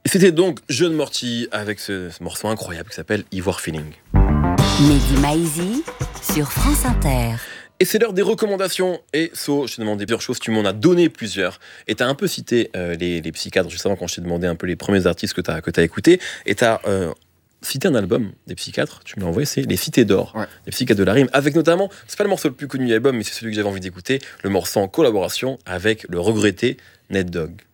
C'était donc Jeune Morty avec ce morceau incroyable qui s'appelle Ivoire Feeling. Mehdi Maizi sur France Inter. Et c'est l'heure des recommandations. Et So, je t'ai demandé plusieurs choses, tu m'en as donné plusieurs. Et tu as un peu cité les psychiatres juste avant quand je t'ai demandé un peu les premiers artistes que tu as écoutés. Et tu as cité un album des psychiatres, tu me l'as envoyé, c'est Les Cités d'Or, les psychiatres de la rime, avec notamment, c'est pas le morceau le plus connu de l'album, mais c'est celui que j'avais envie d'écouter, le morceau en collaboration avec le regretté Ned Dogg.